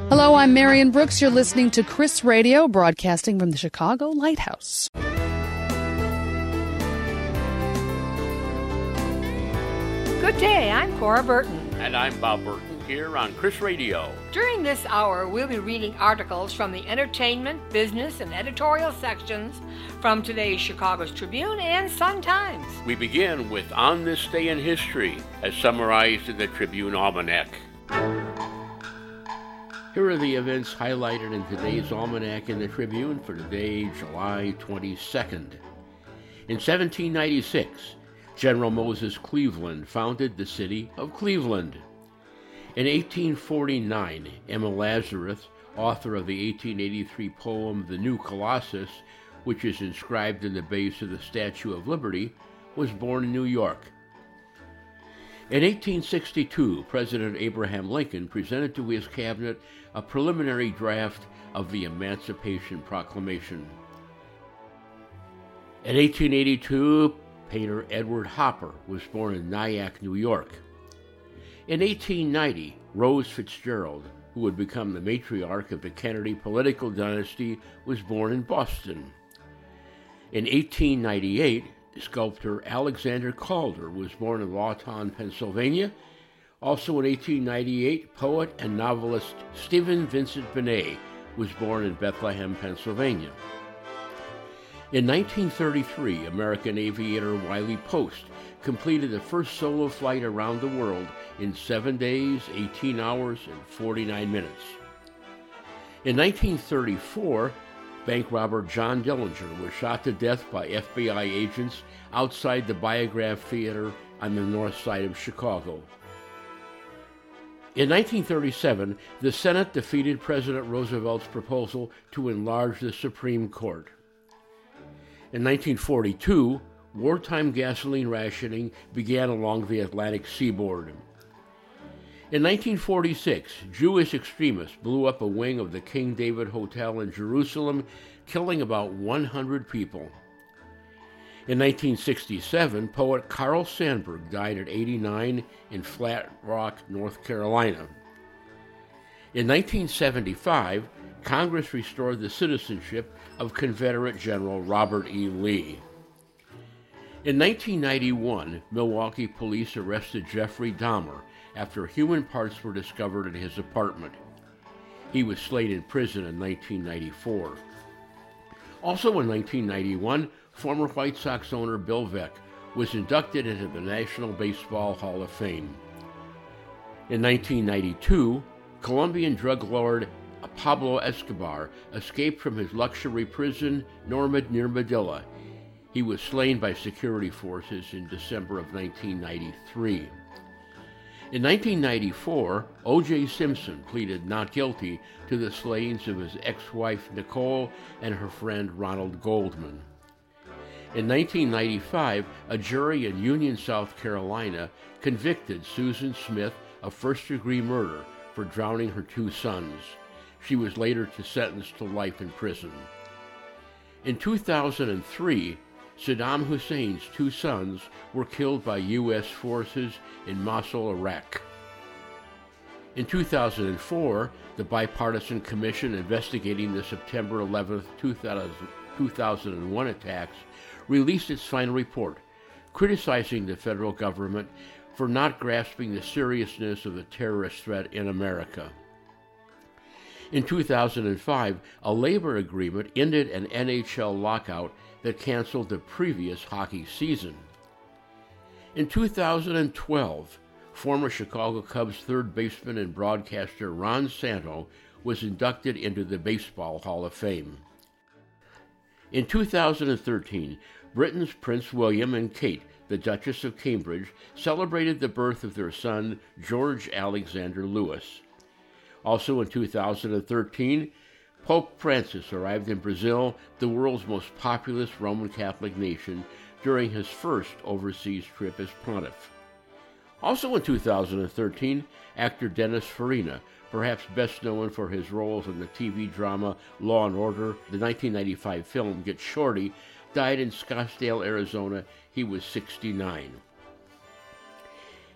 Hello, I'm Marion Brooks. You're listening to Chris Radio, broadcasting from the Chicago Lighthouse. Good day, I'm Cora Burton. And I'm Bob Burton here on Chris Radio. During this hour, we'll be reading articles from the entertainment, business, and editorial sections from today's Chicago's Tribune and Sun-Times. We begin with On This Day in History, as summarized in the Tribune Almanac. Here are the events highlighted in today's almanac in the Tribune for today, July 22nd. In 1796, General Moses Cleveland founded the city of Cleveland. In 1849, Emma Lazarus, author of the 1883 poem The New Colossus, which is inscribed in the base of the Statue of Liberty, was born in New York. In 1862, President Abraham Lincoln presented to his cabinet a preliminary draft of the Emancipation Proclamation. In 1882, painter Edward Hopper was born in Nyack, New York. In 1890, Rose Fitzgerald, who would become the matriarch of the Kennedy political dynasty, was born in Boston. In 1898, sculptor Alexander Calder was born in Lawton, Pennsylvania. Also in 1898, poet and novelist Stephen Vincent Benet was born in Bethlehem, Pennsylvania. In 1933, American aviator Wiley Post completed the first solo flight around the world in 7 days, 18 hours, and 49 minutes. In 1934, bank robber John Dillinger was shot to death by FBI agents outside the Biograph Theater on the north side of Chicago. In 1937, the Senate defeated President Roosevelt's proposal to enlarge the Supreme Court. In 1942, wartime gasoline rationing began along the Atlantic seaboard. In 1946, Jewish extremists blew up a wing of the King David Hotel in Jerusalem, killing about 100 people. In 1967, poet Carl Sandburg died at 89 in Flat Rock, North Carolina. In 1975, Congress restored the citizenship of Confederate General Robert E. Lee. In 1991, Milwaukee police arrested Jeffrey Dahmer after human parts were discovered in his apartment. He was slain in prison in 1994. Also in 1991, former White Sox owner Bill Veeck was inducted into the National Baseball Hall of Fame. In 1992, Colombian drug lord Pablo Escobar escaped from his luxury prison, Norma near Medellin. He was slain by security forces in December of 1993. In 1994, O.J. Simpson pleaded not guilty to the slayings of his ex-wife Nicole and her friend Ronald Goldman. In 1995, a jury in Union, South Carolina, convicted Susan Smith of first-degree murder for drowning her two sons. She was later sentenced to life in prison. In 2003, Saddam Hussein's two sons were killed by U.S. forces in Mosul, Iraq. In 2004, the bipartisan commission investigating the September 11, 2001 attacks released its final report, criticizing the federal government for not grasping the seriousness of the terrorist threat in America. In 2005, a labor agreement ended an NHL lockout that canceled the previous hockey season. In 2012, former Chicago Cubs third baseman and broadcaster Ron Santo was inducted into the Baseball Hall of Fame. In 2013, Britain's Prince William and Kate, the Duchess of Cambridge, celebrated the birth of their son, George Alexander Louis. Also in 2013, Pope Francis arrived in Brazil, the world's most populous Roman Catholic nation, during his first overseas trip as pontiff. Also in 2013, actor Dennis Farina, perhaps best known for his roles in the TV drama Law & Order, the 1995 film Get Shorty, died in Scottsdale, Arizona. He was 69.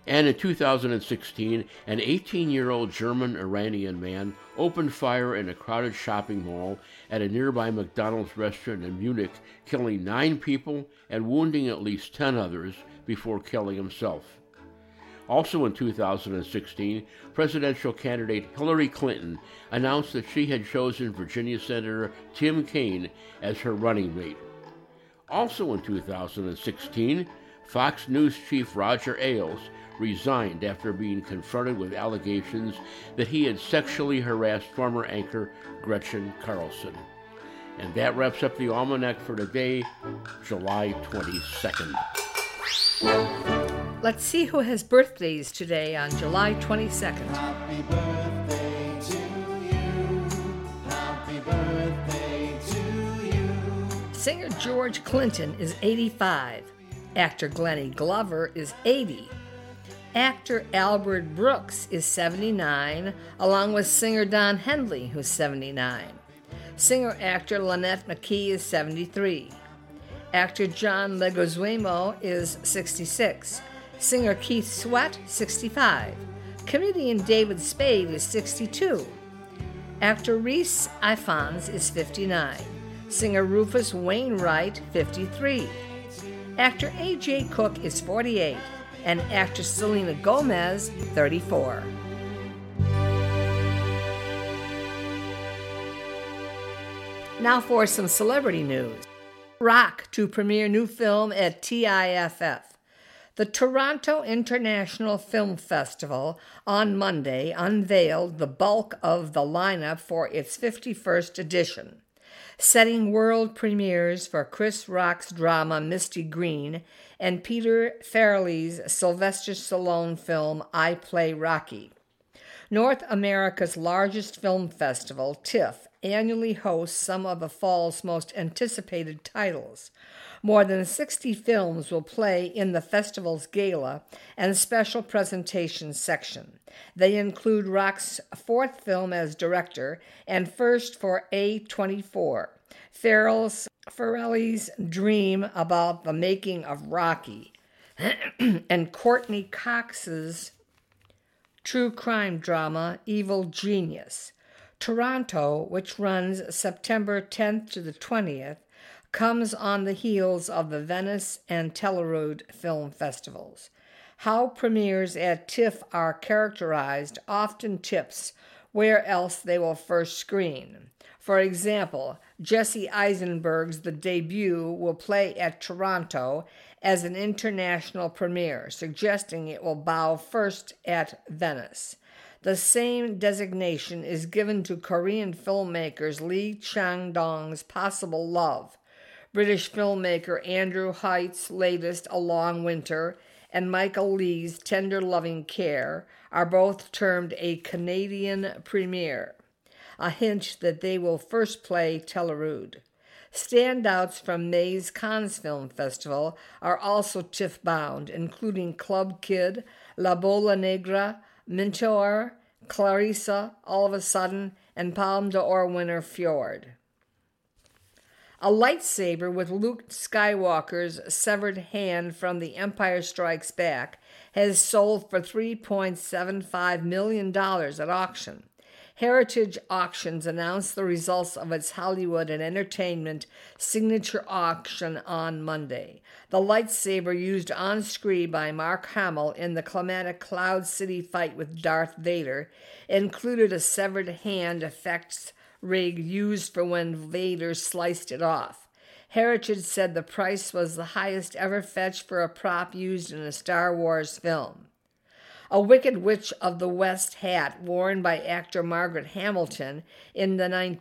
And in 2016, an 18-year-old German-Iranian man opened fire in a crowded shopping mall at a nearby McDonald's restaurant in Munich, killing 9 people and wounding at least 10 others before killing himself. Also in 2016, presidential candidate Hillary Clinton announced that she had chosen Virginia Senator Tim Kaine as her running mate. Also in 2016, Fox News chief Roger Ailes resigned after being confronted with allegations that he had sexually harassed former anchor Gretchen Carlson. And that wraps up the Almanac for today, July 22nd. Let's see who has birthdays today on July 22nd. Happy birthday to you. Happy birthday to you. Singer George Clinton is 85. Actor Glennie Glover is 80. Actor Albert Brooks is 79, along with singer Don Henley, who's 79. Singer-actor Lynette McKee is 73. Actor John Leguizamo is 66. Singer Keith Sweat, 65. Comedian David Spade is 62. Actor Rhys Ifans is 59. Singer Rufus Wainwright, 53. Actor A.J. Cook is 48. And actress Selena Gomez, 34. Now for some celebrity news. Rock to premiere new film at TIFF. The Toronto International Film Festival on Monday unveiled the bulk of the lineup for its 51st edition, setting world premieres for Chris Rock's drama Misty Green and Peter Farrelly's Sylvester Stallone film I Play Rocky. North America's largest film festival, TIFF, annually hosts some of the fall's most anticipated titles. More than 60 films will play in the festival's gala and special presentations section. They include Rock's 4th film as director and first for A24, Farrelly's dream about the making of Rocky, and Courtney Cox's true crime drama Evil Genius. Toronto, which runs September 10th to the 20th, comes on the heels of the Venice and Telluride film festivals. How premieres at TIFF are characterized often tips where else they will first screen. For example, Jesse Eisenberg's The Debut will play at Toronto as an international premiere, suggesting it will bow first at Venice. The same designation is given to Korean filmmakers Lee Chang-dong's Possible Love, British filmmaker Andrew Height's latest A Long Winter, and Michael Lee's Tender Loving Care are both termed a Canadian premiere, a hint that they will first play Telluride. Standouts from May's Cannes Film Festival are also TIFF-bound, including Club Kid, La Bola Negra, Mentor, Clarissa, All of a Sudden, and Palme d'Or winner Fjord. A lightsaber with Luke Skywalker's severed hand from The Empire Strikes Back has sold for $3.75 million at auction. Heritage Auctions announced the results of its Hollywood and Entertainment signature auction on Monday. The lightsaber used on screen by Mark Hamill in the climatic Cloud City fight with Darth Vader included a severed hand effects rig used for when Vader sliced it off. Heritage said the price was the highest ever fetched for a prop used in a Star Wars film. A Wicked Witch of the West hat worn by actor Margaret Hamilton in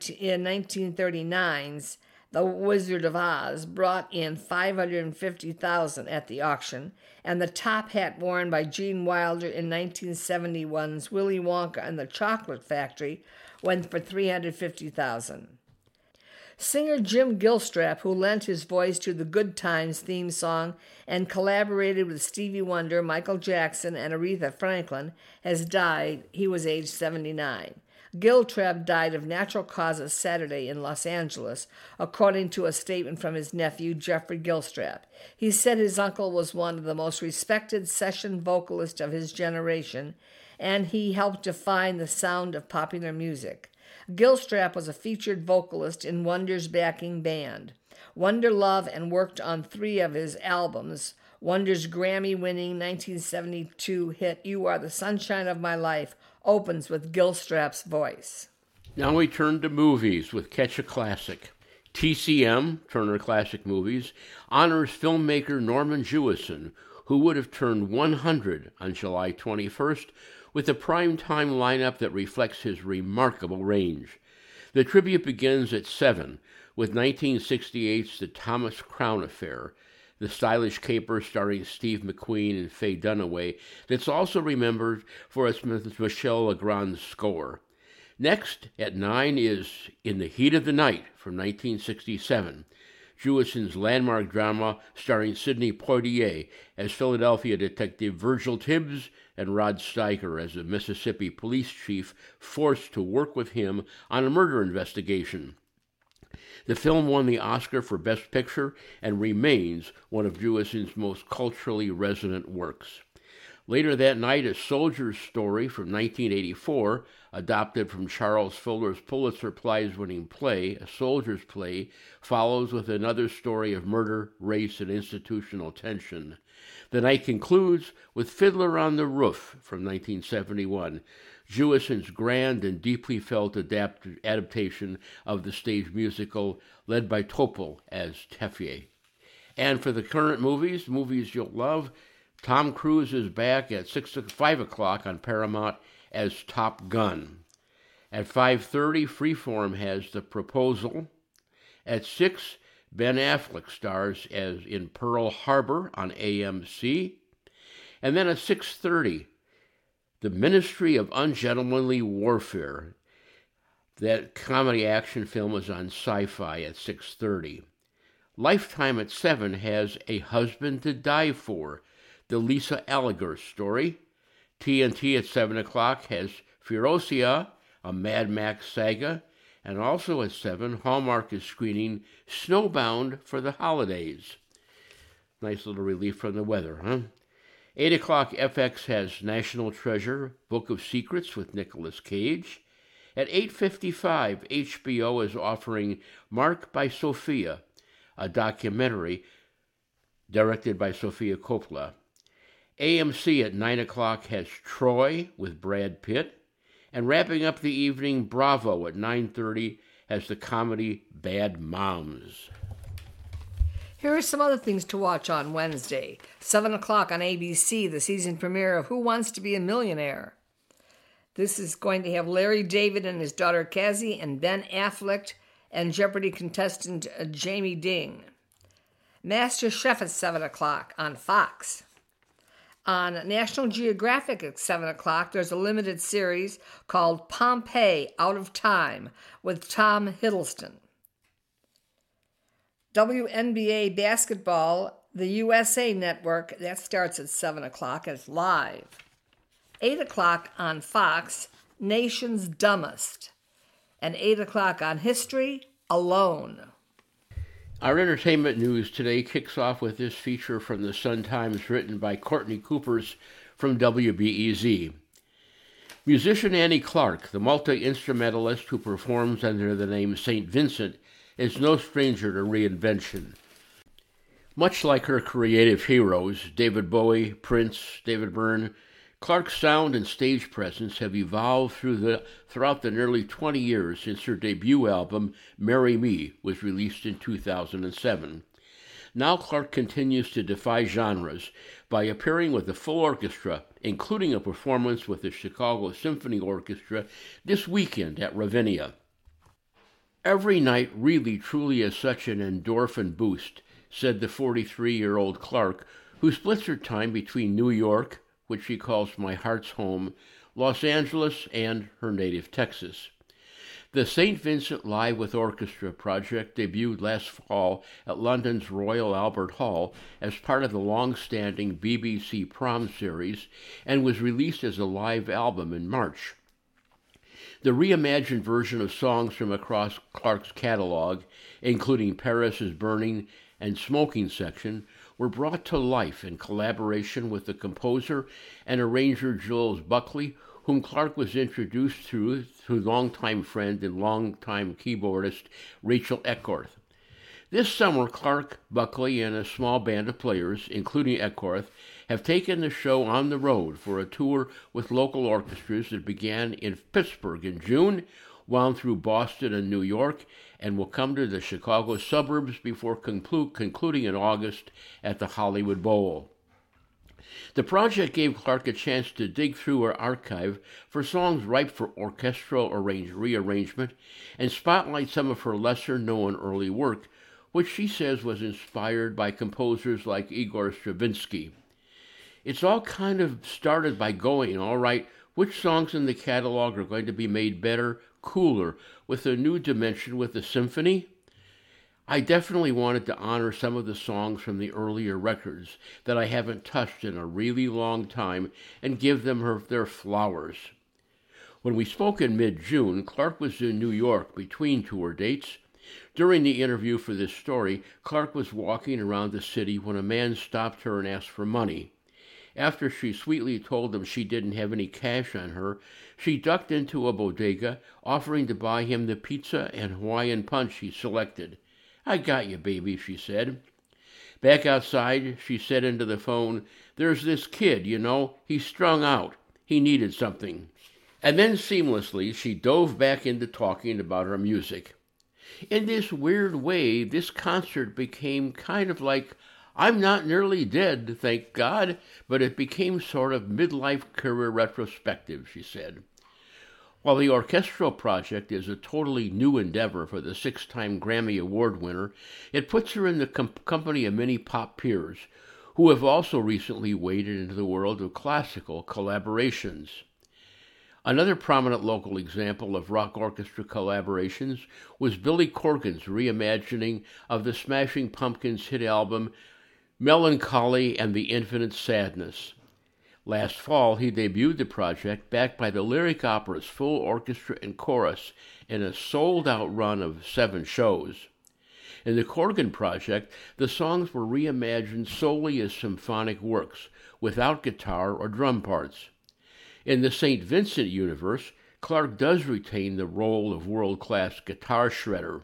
1939's The Wizard of Oz brought in $550,000 at the auction, and the top hat worn by Gene Wilder in 1971's Willy Wonka and the Chocolate Factory went for $350,000. Singer Jim Gilstrap, who lent his voice to the Good Times theme song and collaborated with Stevie Wonder, Michael Jackson, and Aretha Franklin, has died. He was age 79. Gilstrap died of natural causes Saturday in Los Angeles, according to a statement from his nephew, Jeffrey Gilstrap. He said his uncle was one of the most respected session vocalists of his generation, and he helped define the sound of popular music. Gilstrap was a featured vocalist in Wonder's backing band. Wonder loved and worked on 3 of his albums. Wonder's Grammy-winning 1972 hit You Are the Sunshine of My Life opens with Gilstrap's voice. Now we turn to movies with Catch a Classic. TCM, Turner Classic Movies, honors filmmaker Norman Jewison, who would have turned 100 on July 21st, with a prime-time lineup that reflects his remarkable range. The tribute begins at 7, with 1968's The Thomas Crown Affair, the stylish caper starring Steve McQueen and Faye Dunaway that's also remembered for its Michel Legrand score. Next, at 9, is In the Heat of the Night from 1967, Jewison's landmark drama starring Sidney Poitier as Philadelphia detective Virgil Tibbs and Rod Steiger as a Mississippi police chief forced to work with him on a murder investigation. The film won the Oscar for Best Picture and remains one of Jewison's most culturally resonant works. Later that night, A Soldier's Story from 1984, adopted from Charles Fuller's Pulitzer Prize-winning play, A Soldier's Play, follows with another story of murder, race, and institutional tension. The night concludes with Fiddler on the Roof from 1971, Jewison's grand and deeply felt adaptation of the stage musical, led by Topol as Tefye. And for the current movies you'll love, Tom Cruise is back at 5 o'clock on Paramount as Top Gun. At 5:30, Freeform has The Proposal. At 6, Ben Affleck stars as in Pearl Harbor on AMC. And then at 6:30, The Ministry of Ungentlemanly Warfare. That comedy action film is on Sci-Fi at 6:30. Lifetime at 7 has A Husband to Die For, the Lisa Alliger story. TNT at 7 o'clock has Ferocia, a Mad Max saga. And also at 7, Hallmark is screening Snowbound for the holidays. Nice little relief from the weather, huh? 8 o'clock, FX has National Treasure, Book of Secrets with Nicolas Cage. At 8:55, HBO is offering Mark by Sophia, a documentary directed by Sofia Coppola. AMC at 9 o'clock has Troy with Brad Pitt. And wrapping up the evening, Bravo at 9:30 has the comedy Bad Moms. Here are some other things to watch on Wednesday. 7 o'clock on ABC, the season premiere of Who Wants to Be a Millionaire. This is going to have Larry David and his daughter Cassie and Ben Affleck and Jeopardy contestant Jamie Ding. Master Chef at 7 o'clock on Fox. On National Geographic at 7 o'clock, there's a limited series called Pompeii Out of Time with Tom Hiddleston. WNBA basketball, the USA Network, that starts at 7 o'clock. It's live. 8 o'clock on Fox, Nation's Dumbest. And 8 o'clock on History, Alone. Our entertainment news today kicks off with this feature from the Sun-Times written by Courtney Coopers from WBEZ. Musician Annie Clark, the multi-instrumentalist who performs under the name St. Vincent, is no stranger to reinvention. Much like her creative heroes, David Bowie, Prince, David Byrne, Clark's sound and stage presence have evolved throughout the nearly 20 years since her debut album, Marry Me, was released in 2007. Now Clark continues to defy genres by appearing with a full orchestra, including a performance with the Chicago Symphony Orchestra this weekend at Ravinia. Every night really truly is such an endorphin boost, said the 43-year-old Clark, who splits her time between New York, which she calls my heart's home, Los Angeles, and her native Texas. The St. Vincent Live with Orchestra project debuted last fall at London's Royal Albert Hall as part of the long-standing BBC Prom series and was released as a live album in March. The reimagined version of songs from across Clark's catalog, including Paris is Burning and Smoking Section, were brought to life in collaboration with the composer and arranger Jules Buckley, whom Clark was introduced through longtime friend and longtime keyboardist Rachel Eckworth. This summer, Clark, Buckley, and a small band of players, including Eckworth, have taken the show on the road for a tour with local orchestras that began in Pittsburgh in June, wound through Boston and New York, and will come to the Chicago suburbs before concluding in August at the Hollywood Bowl. The project gave Clark a chance to dig through her archive for songs ripe for orchestral rearrangement and spotlight some of her lesser-known early work, which she says was inspired by composers like Igor Stravinsky. It's all kind of started by going, all right, which songs in the catalog are going to be made better, cooler, with a new dimension with the symphony? I definitely wanted to honor some of the songs from the earlier records that I haven't touched in a really long time and give them their flowers. When we spoke in mid-June, Clark was in New York between tour dates. During the interview for this story, Clark was walking around the city when a man stopped her and asked for money. After she sweetly told him she didn't have any cash on her, she ducked into a bodega, offering to buy him the pizza and Hawaiian punch he selected. "I got you, baby," she said. Back outside, she said into the phone, "There's this kid, you know, he's strung out. He needed something." And then seamlessly, she dove back into talking about her music. In this weird way, this concert became kind of like I'm not nearly dead, thank God, but it became sort of midlife career retrospective, she said. While the orchestral project is a totally new endeavor for the 6-time Grammy Award winner, it puts her in the company of many pop peers, who have also recently waded into the world of classical collaborations. Another prominent local example of rock orchestra collaborations was Billy Corgan's reimagining of the Smashing Pumpkins' hit album Melancholy and the Infinite Sadness. Last fall, he debuted the project backed by the Lyric Opera's full orchestra and chorus in a sold-out run of 7 shows. In the Corgan project, the songs were reimagined solely as symphonic works, without guitar or drum parts. In the St. Vincent universe, Clark does retain the role of world-class guitar shredder.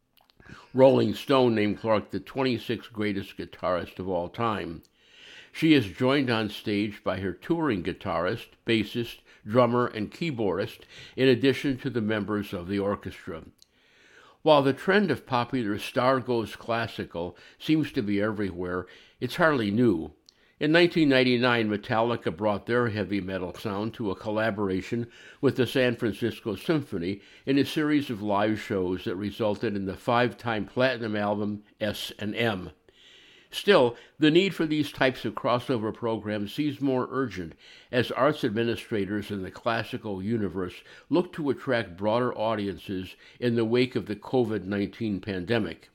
Rolling Stone named Clark the 26th greatest guitarist of all time. She is joined on stage by her touring guitarist, bassist, drummer, and keyboardist, in addition to the members of the orchestra. While the trend of popular star goes classical seems to be everywhere, it's hardly new. In 1999, Metallica brought their heavy metal sound to a collaboration with the San Francisco Symphony in a series of live shows that resulted in the 5-time platinum album S&M. Still, the need for these types of crossover programs seems more urgent as arts administrators in the classical universe look to attract broader audiences in the wake of the COVID-19 pandemic.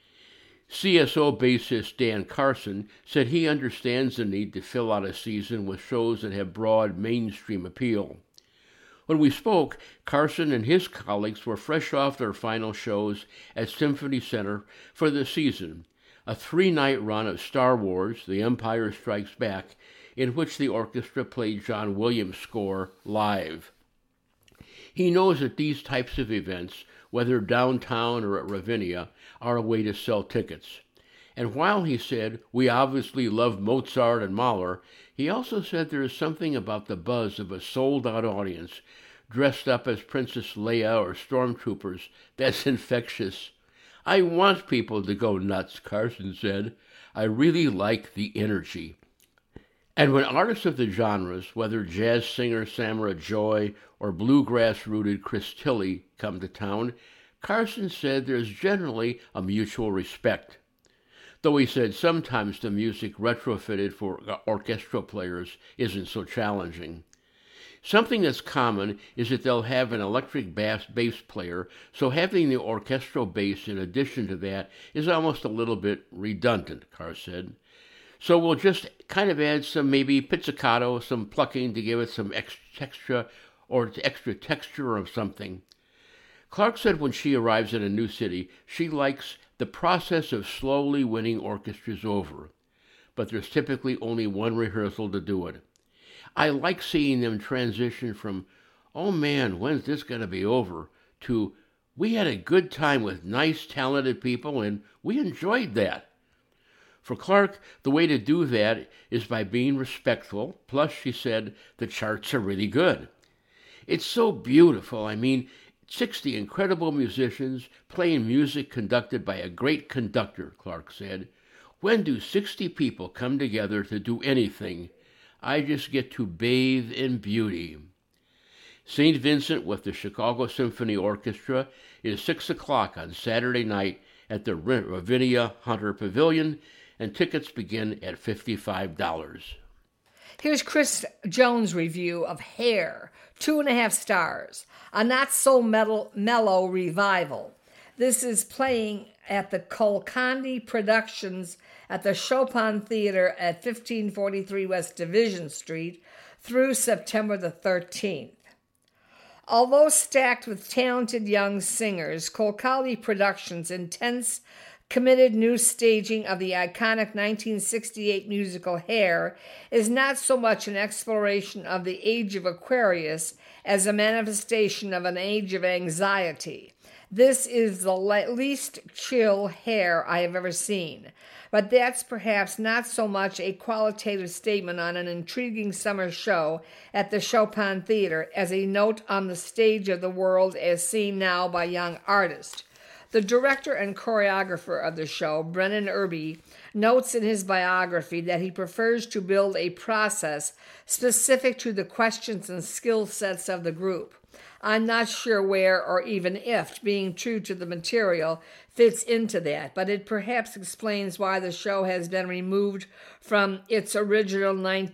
CSO bassist Dan Carson said he understands the need to fill out a season with shows that have broad mainstream appeal. When we spoke, Carson and his colleagues were fresh off their final shows at Symphony Center for the season, a 3-night run of Star Wars: The Empire Strikes Back, in which the orchestra played John Williams' score live. He knows that these types of events, whether downtown or at Ravinia, are a way to sell tickets. And while he said, we obviously love Mozart and Mahler, he also said there is something about the buzz of a sold-out audience, dressed up as Princess Leia or stormtroopers, that's infectious. I want people to go nuts, Carson said. I really like the energy. And when artists of the genres, whether jazz singer Samara Joy or bluegrass-rooted Chris Tilley, come to town, Carson said there's generally a mutual respect. Though he said sometimes the music retrofitted for orchestral players isn't so challenging. Something that's common is that they'll have an electric bass player, so having the orchestral bass in addition to that is almost a little bit redundant, Carr said. So we'll just kind of add some maybe pizzicato, some plucking to give it some extra texture or something. Clark said when she arrives in a new city, she likes the process of slowly winning orchestras over, but there's typically only one rehearsal to do it. I like seeing them transition from, oh man, when's this going to be over, to, we had a good time with nice, talented people, and we enjoyed that. For Clark, the way to do that is by being respectful, plus, she said, the charts are really good. It's so beautiful. I mean, 60 incredible musicians playing music conducted by a great conductor, Clark said. When do 60 people come together to do anything? I just get to bathe in beauty. St. Vincent with the Chicago Symphony Orchestra is 6 o'clock on Saturday night at the Ravinia Hunter Pavilion, and tickets begin at $55. Here's Chris Jones' review of Hair, 2.5 stars, a not-so-mellow revival. This is playing at the Kolkandi Productions at the Chopin Theater at 1543 West Division Street through September the 13th. Although stacked with talented young singers, Kolkandi Productions' intense, committed new staging of the iconic 1968 musical Hair is not so much an exploration of the age of Aquarius as a manifestation of an age of anxiety. This is the least chill Hair I have ever seen, but that's perhaps not so much a qualitative statement on an intriguing summer show at the Chopin Theater as a note on the stage of the world as seen now by young artists. The director and choreographer of the show, Brennan Irby, notes in his biography that he prefers to build a process specific to the questions and skill sets of the group. I'm not sure where or even if being true to the material fits into that, but it perhaps explains why the show has been removed from its original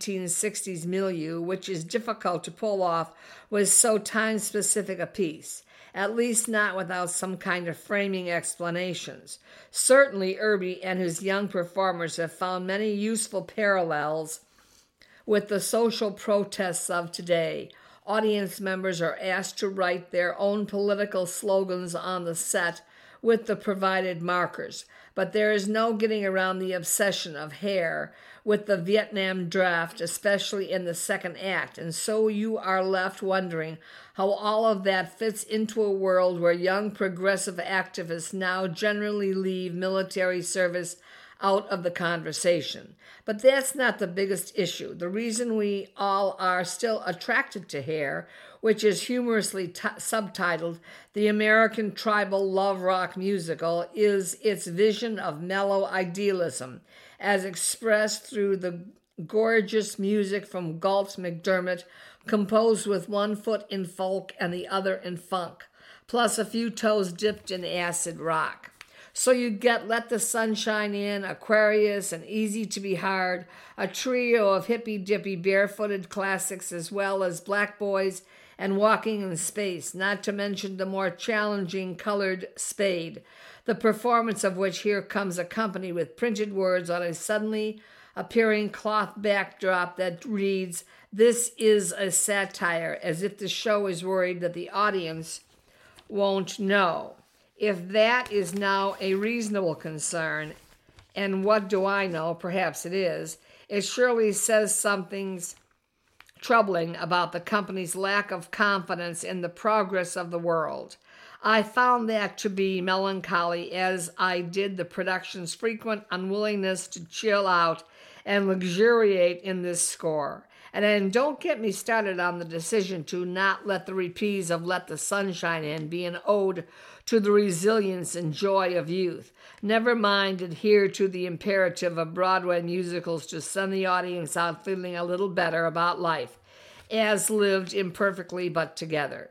1960s milieu, which is difficult to pull off with so time-specific a piece, at least not without some kind of framing explanations. Certainly, Irby and his young performers have found many useful parallels with the social protests of today. Audience members are asked to write their own political slogans on the set with the provided markers, but there is no getting around the obsession of Hair with the Vietnam draft, especially in the second act, and so you are left wondering how all of that fits into a world where young progressive activists now generally leave military service out of the conversation. But that's not the biggest issue. The reason we all are still attracted to Hair, which is humorously subtitled The American Tribal Love Rock Musical, is its vision of mellow idealism, as expressed through the gorgeous music from Galt McDermott, composed with one foot in folk and the other in funk, plus a few toes dipped in acid rock. So you get Let the Sunshine In, Aquarius, and Easy to Be Hard, a trio of hippy-dippy barefooted classics, as well as Black Boys and Walking in Space, not to mention the more challenging Colored Spade, the performance of which here comes accompanied with printed words on a suddenly appearing cloth backdrop that reads, "This is a satire," as if the show is worried that the audience won't know. If that is now a reasonable concern, and what do I know, perhaps it is, it surely says something's troubling about the company's lack of confidence in the progress of the world. I found that to be melancholy, as I did the production's frequent unwillingness to chill out and luxuriate in this score. And then don't get me started on the decision to not let the reprise of Let the Sunshine In be an ode to the resilience and joy of youth. Never mind adhere to the imperative of Broadway musicals to send the audience out feeling a little better about life, as lived imperfectly but together.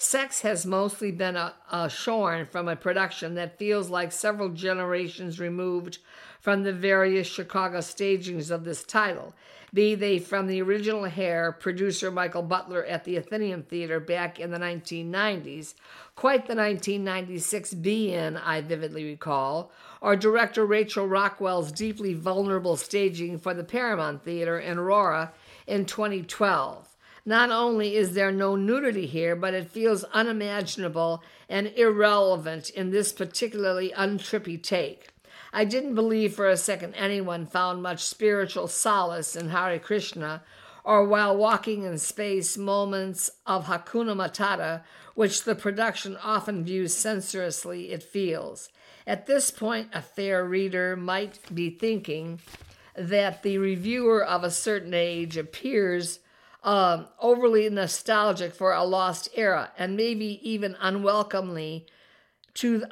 Sex has mostly been shorn from a production that feels like several generations removed from the various Chicago stagings of this title, be they from the original Hair, producer Michael Butler at the Athenaeum Theater back in the 1990s, quite the 1996 Be-In, I vividly recall, or director Rachel Rockwell's deeply vulnerable staging for the Paramount Theater in Aurora in 2012. Not only is there no nudity here, but it feels unimaginable and irrelevant in this particularly untrippy take. I didn't believe for a second anyone found much spiritual solace in Hare Krishna, or while walking in space moments of Hakuna Matata, which the production often views sensuously, it feels. At this point, a fair reader might be thinking that the reviewer of a certain age appears overly nostalgic for a lost era, and maybe even unwelcoming to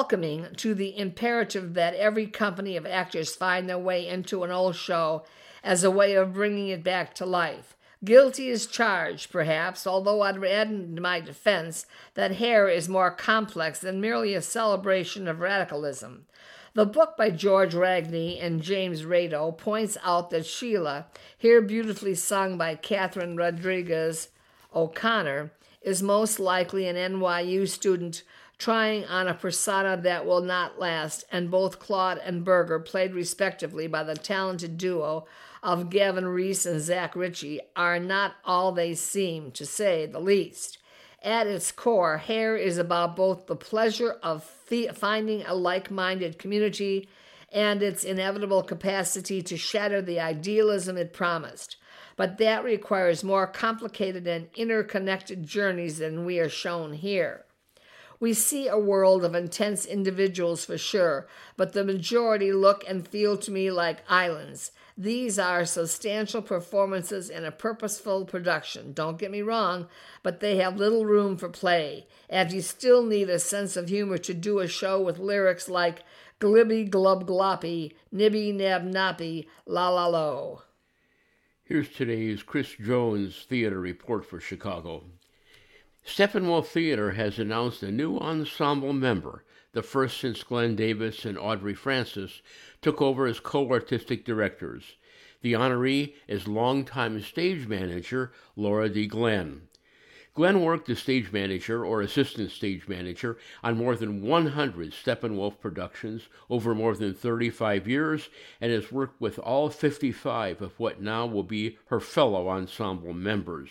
the imperative that every company of actors find their way into an old show as a way of bringing it back to life. Guilty as charged, perhaps, although I'd add in my defense that Hair is more complex than merely a celebration of radicalism. The book by George Ragney and James Rado points out that Sheila, here beautifully sung by Catherine Rodriguez O'Connor, is most likely an NYU student trying on a persona that will not last, and both Claude and Berger, played respectively by the talented duo of Gavin Reese and Zach Ritchie, are not all they seem, to say the least. At its core, Hair is about both the pleasure of finding a like-minded community and its inevitable capacity to shatter the idealism it promised. But that requires more complicated and interconnected journeys than we are shown here. We see a world of intense individuals for sure, but the majority look and feel to me like islands. These are substantial performances in a purposeful production, don't get me wrong, but they have little room for play, and you still need a sense of humor to do a show with lyrics like glibby glub gloppy, nibby nab nappy, la la lo. Here's today's Chris Jones Theater Report for Chicago. Steppenwolf Theater has announced a new ensemble member, the first since Glenn Davis and Audrey Francis took over as co-artistic directors. The honoree is longtime stage manager Laura D. Glenn. Glenn worked as stage manager or assistant stage manager on more than 100 Steppenwolf productions over more than 35 years and has worked with all 55 of what now will be her fellow ensemble members.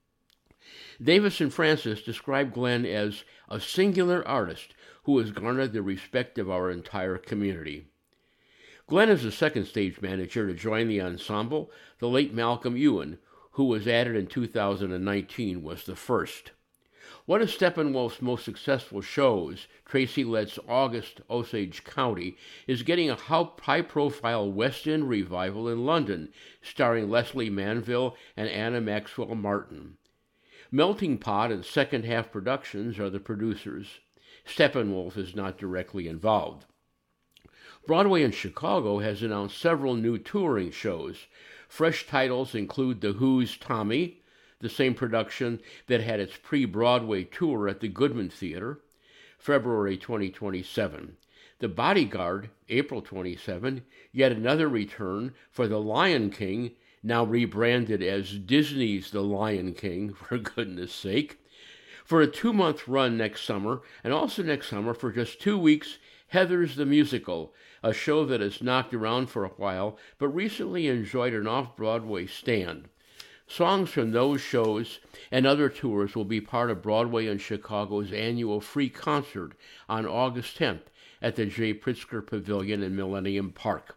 Davis and Francis describe Glenn as a singular artist who has garnered the respect of our entire community. Glenn is the second stage manager to join the ensemble. The late Malcolm Ewan, who was added in 2019, was the first. One of Steppenwolf's most successful shows, Tracy Lett's August Osage County, is getting a high-profile West End revival in London, starring Leslie Manville and Anna Maxwell Martin. Melting Pot and Second Half Productions are the producers. Steppenwolf is not directly involved. Broadway in Chicago has announced several new touring shows. Fresh titles include The Who's Tommy, the same production that had its pre-Broadway tour at the Goodman Theater, February 2027. The Bodyguard, April 27, yet another return for The Lion King, now rebranded as Disney's The Lion King, for goodness sake, for a 2-month run next summer, and also next summer for just 2 weeks, Heathers the Musical, a show that has knocked around for a while, but recently enjoyed an off-Broadway stand. Songs from those shows and other tours will be part of Broadway in Chicago's annual free concert on August 10th at the J. Pritzker Pavilion in Millennium Park.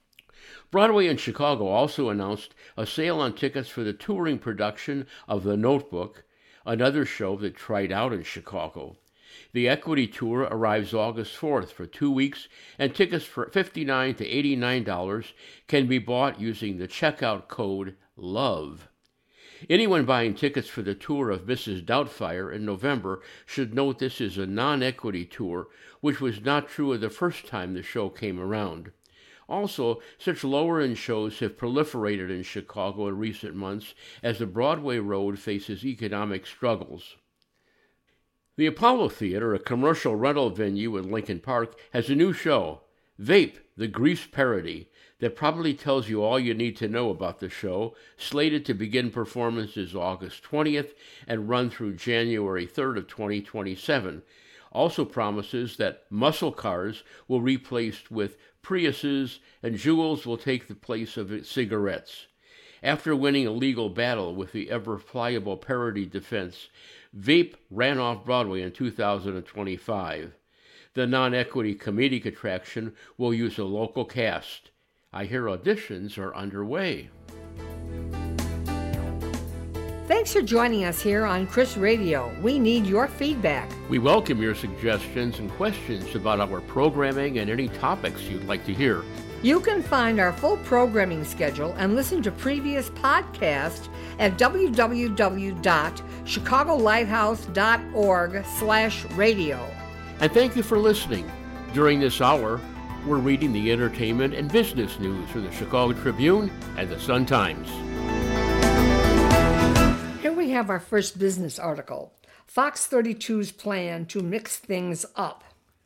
Broadway in Chicago also announced a sale on tickets for the touring production of The Notebook, another show that tried out in Chicago. The Equity Tour arrives August 4th for 2 weeks, and tickets for $59 to $89 can be bought using the checkout code LOVE. Anyone buying tickets for the tour of Mrs. Doubtfire in November should note this is a non-equity tour, which was not true of the first time the show came around. Also, such lower-end shows have proliferated in Chicago in recent months as the Broadway road faces economic struggles. The Apollo Theater, a commercial rental venue in Lincoln Park, has a new show, Vape, the Grease Parody, that probably tells you all you need to know about the show, slated to begin performances August 20th and run through January 3rd of 2027. Also promises that muscle cars will be replaced with Priuses and Juuls will take the place of cigarettes. After winning a legal battle with the ever-pliable parody defense, Vape ran off Broadway in 2025. The non-equity comedic attraction will use a local cast. I hear auditions are underway. Thanks for joining us here on Chris Radio. We need your feedback. We welcome your suggestions and questions about our programming and any topics you'd like to hear. You can find our full programming schedule and listen to previous podcasts at www.chicagolighthouse.org/radio. And thank you for listening. During this hour, we're reading the entertainment and business news from the Chicago Tribune and the Sun-Times. Here we have our first business article, Fox 32's plan to mix things up.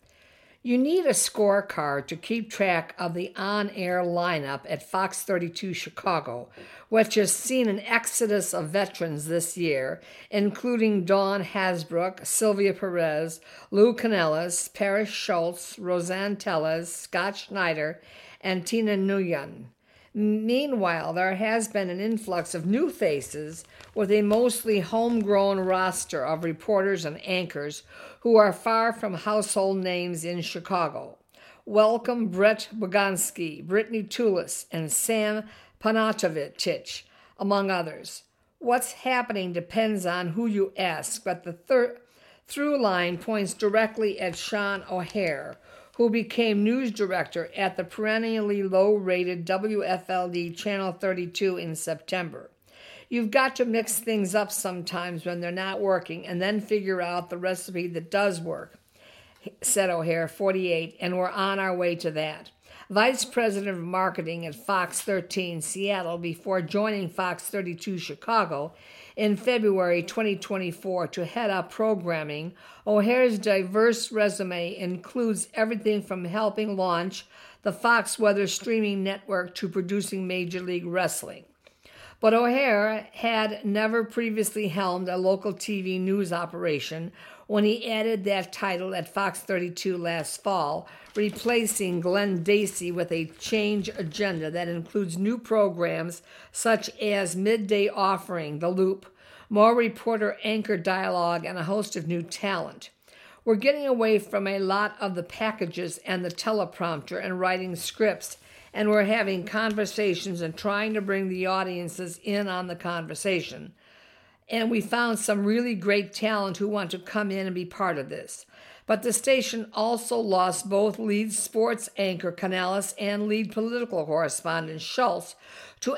You need a scorecard to keep track of the on-air lineup at Fox 32 Chicago, which has seen an exodus of veterans this year, including Dawn Hasbrook, Sylvia Perez, Lou Canellis, Paris Schultz, Roseanne Tellez, Scott Schneider, and Tina Nguyen. Meanwhile, there has been an influx of new faces with a mostly homegrown roster of reporters and anchors who are far from household names in Chicago. Welcome Brett Bogansky, Brittany Toulis, and Sam Panatovich, among others. What's happening depends on who you ask, but the through line points directly at Sean O'Hare, who became news director at the perennially low-rated WFLD Channel 32 in September. You've got to mix things up sometimes when they're not working and then figure out the recipe that does work, said O'Hare, 48, and we're on our way to that. Vice President of Marketing at Fox 13 Seattle before joining Fox 32 Chicago in February 2024 to head up programming, O'Hare's diverse resume includes everything from helping launch the Fox Weather streaming network to producing Major League Wrestling. But O'Hare had never previously helmed a local TV news operation when he added that title at Fox 32 last fall, replacing Glenn Dacey with a change agenda that includes new programs such as Midday Offering, The Loop, more reporter-anchor dialogue, and a host of new talent. We're getting away from a lot of the packages and the teleprompter and writing scripts, and we're having conversations and trying to bring the audiences in on the conversation. And we found some really great talent who want to come in and be part of this. But the station also lost both lead sports anchor Canellis and lead political correspondent Schultz to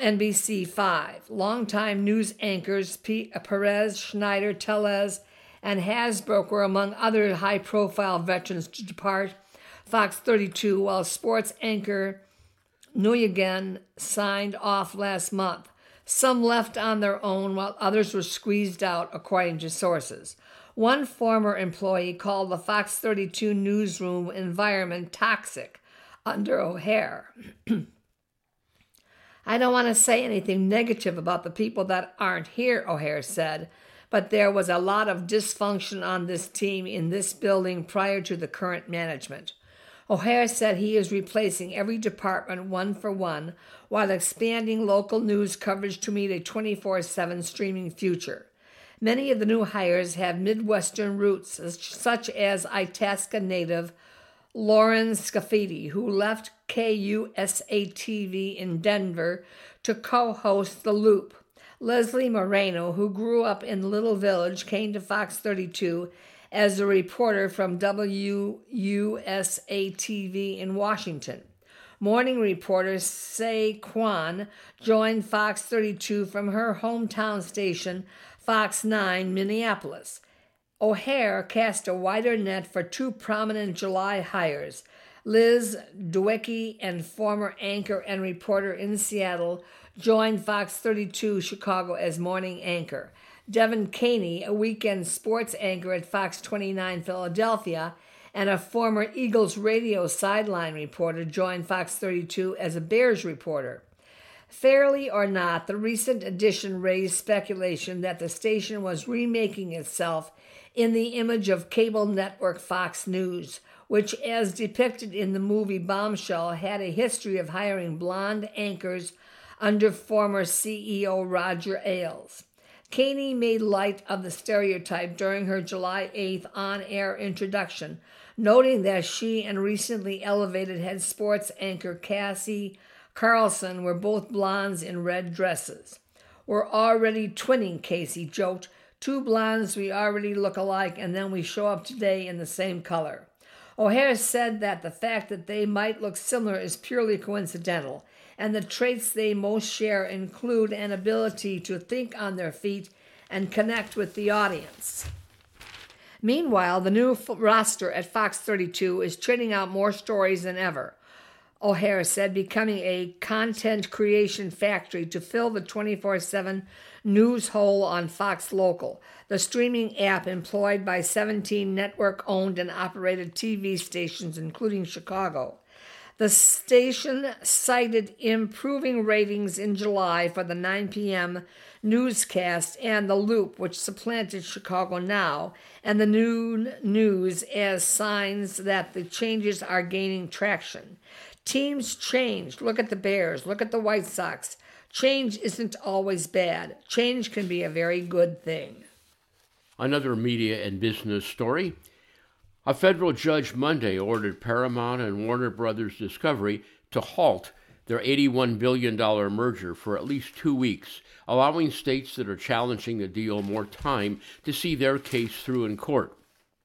NBC5. Longtime news anchors Perez, Schneider, Tellez, and Hasbrook were among other high-profile veterans to depart Fox 32, while sports anchor Nguyen signed off last month. Some left on their own, while others were squeezed out, according to sources. One former employee called the Fox 32 newsroom environment toxic under O'Hare. I don't want to say anything negative about the people that aren't here, O'Hare said, but there was a lot of dysfunction on this team in this building prior to the current management. O'Hare said he is replacing every department one for one while expanding local news coverage to meet a 24/7 streaming future. Many of the new hires have Midwestern roots, such as Itasca native Lauren Scafidi, who left KUSA-TV in Denver to co-host The Loop. Leslie Moreno, who grew up in Little Village, came to Fox 32 as a reporter from WUSA-TV in Washington. Morning reporter Say Kwan joined Fox 32 from her hometown station, Fox 9, Minneapolis. O'Hare cast a wider net for two prominent July hires, Liz Dwecki and former anchor and reporter in Seattle, joined Fox 32 Chicago as morning anchor. Devin Caney, a weekend sports anchor at Fox 29 Philadelphia, and a former Eagles radio sideline reporter, joined Fox 32 as a Bears reporter. Fairly or not, the recent addition raised speculation that the station was remaking itself in the image of cable network Fox News, which, as depicted in the movie Bombshell, had a history of hiring blonde anchors under former CEO Roger Ailes. Caney made light of the stereotype during her July 8th on-air introduction, noting that she and recently elevated head sports anchor Cassie Carlson were both blondes in red dresses. "We're already twinning," Casey joked. "Two blondes we already look alike, and then we show up today in the same color." O'Hare said that the fact that they might look similar is purely coincidental, and the traits they most share include an ability to think on their feet and connect with the audience. Meanwhile, the new roster at Fox 32 is churning out more stories than ever, O'Hare said, becoming a content creation factory to fill the 24/7 news hole on Fox Local, the streaming app employed by 17 network-owned and operated TV stations, including Chicago. The station cited improving ratings in July for the 9 p.m. newscast and The Loop, which supplanted Chicago Now, and the noon news as signs that the changes are gaining traction. Teams changed. Look at the Bears. Look at the White Sox. Change isn't always bad. Change can be a very good thing. Another media and business story. A federal judge Monday ordered Paramount and Warner Brothers Discovery to halt their $81 billion merger for at least 2 weeks, allowing states that are challenging the deal more time to see their case through in court.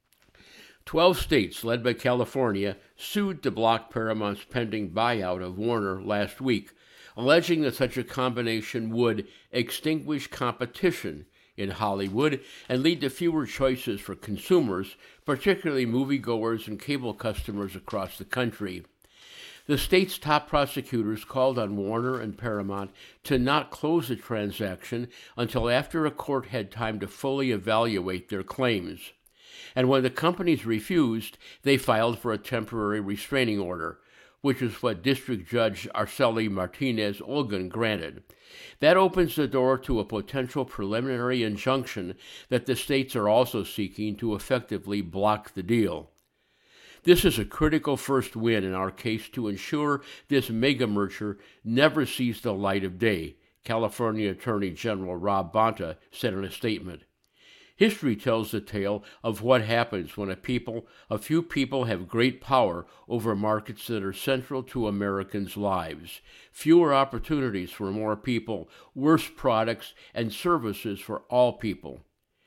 12 states, led by California, sued to block Paramount's pending buyout of Warner last week, alleging that such a combination would extinguish competition in Hollywood and lead to fewer choices for consumers, particularly moviegoers and cable customers across the country. The state's top prosecutors called on Warner and Paramount to not close the transaction until after a court had time to fully evaluate their claims. And when the companies refused, they filed for a temporary restraining order, which is what District Judge Arceli Martinez-Olgan granted. That opens the door to a potential preliminary injunction that the states are also seeking to effectively block the deal. This is a critical first win in our case to ensure this mega merger never sees the light of day, California Attorney General Rob Bonta said in a statement. History tells the tale of what happens when a few people have great power over markets that are central to Americans' lives. Fewer opportunities for more people, worse products and services for all people.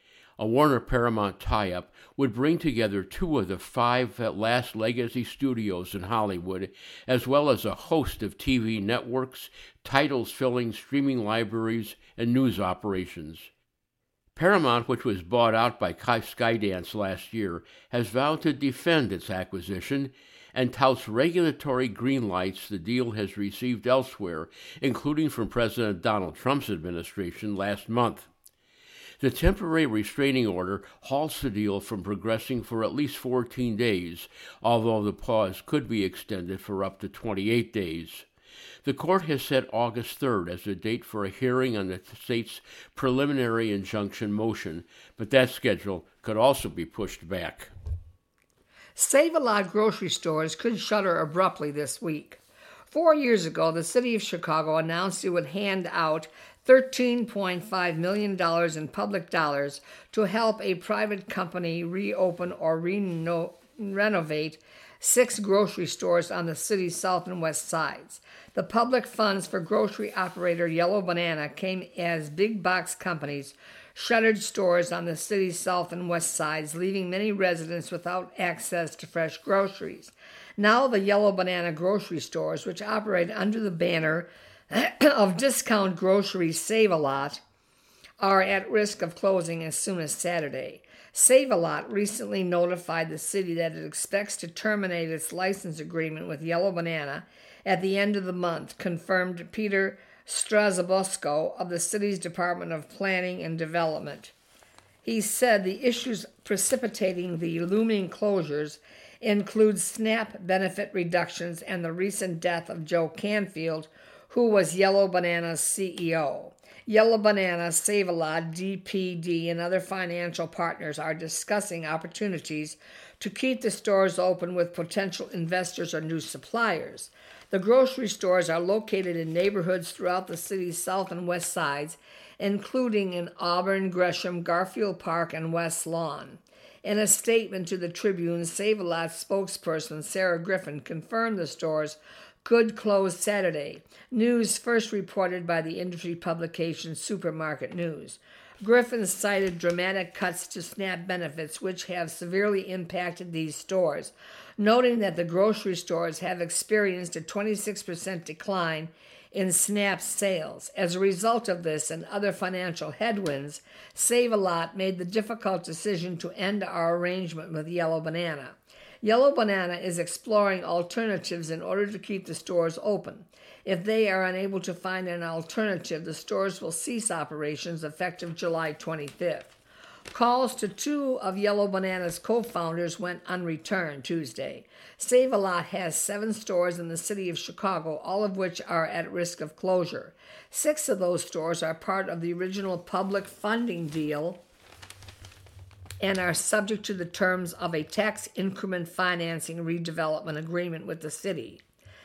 A Warner-Paramount tie-up would bring together 2 of the 5 last legacy studios in Hollywood, as well as a host of TV networks, titles-filling streaming libraries, and news operations. Paramount, which was bought out by Skydance last year, has vowed to defend its acquisition and touts regulatory green lights the deal has received elsewhere, including from President Donald Trump's administration last month. The temporary restraining order halts the deal from progressing for at least 14 days, although the pause could be extended for up to 28 days. The court has set August 3rd as the date for a hearing on the state's preliminary injunction motion, but that schedule could also be pushed back. Save-A-Lot grocery stores could shutter abruptly this week. 4 years ago, the city of Chicago announced it would hand out $13.5 million in public dollars to help a private company reopen or renovate 6 grocery stores on the city's south and west sides. The public funds for grocery operator Yellow Banana came as big box companies shuttered stores on the city's south and west sides, leaving many residents without access to fresh groceries. Now the Yellow Banana grocery stores, which operate under the banner of discount groceries Save-A-Lot, are at risk of closing as soon as Saturday. Save-A-Lot recently notified the city that it expects to terminate its license agreement with Yellow Banana at the end of the month, confirmed Peter Strasabosco of the city's Department of Planning and Development. He said the issues precipitating the looming closures include SNAP benefit reductions and the recent death of Joe Canfield, who was Yellow Banana's CEO. Yellow Banana, Save-A-Lot, DPD, and other financial partners are discussing opportunities to keep the stores open with potential investors or new suppliers. The grocery stores are located in neighborhoods throughout the city's south and west sides, including in Auburn, Gresham, Garfield Park, and West Lawn. In a statement to the Tribune, Save-A-Lot spokesperson Sarah Griffin confirmed the stores could close Saturday, news first reported by the industry publication Supermarket News. Griffin cited dramatic cuts to SNAP benefits, which have severely impacted these stores, noting that the grocery stores have experienced a 26% decline in SNAP sales. As a result of this and other financial headwinds, Save-A-Lot made the difficult decision to end our arrangement with Yellow Banana. Yellow Banana is exploring alternatives in order to keep the stores open. If they are unable to find an alternative, the stores will cease operations effective July 25th. Calls to two of Yellow Banana's co-founders went unreturned Tuesday. Save-A-Lot has 7 stores in the city of Chicago, all of which are at risk of closure. 6 of those stores are part of the original public funding deal and are subject to the terms of a tax increment financing redevelopment agreement with the city.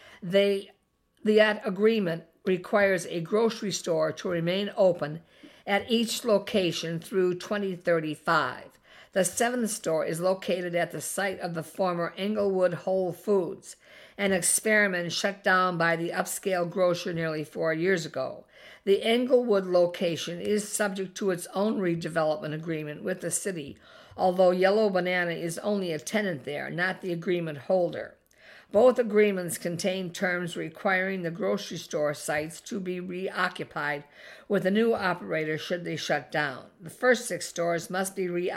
That agreement requires a grocery store to remain open at each location through 2035. The 7th store is located at the site of the former Englewood Whole Foods, an experiment shut down by the upscale grocer nearly 4 years ago. The Englewood location is subject to its own redevelopment agreement with the city, although Yellow Banana is only a tenant there, not the agreement holder. Both agreements contain terms requiring the grocery store sites to be reoccupied with a new operator should they shut down. The first 6 stores must be reoccupied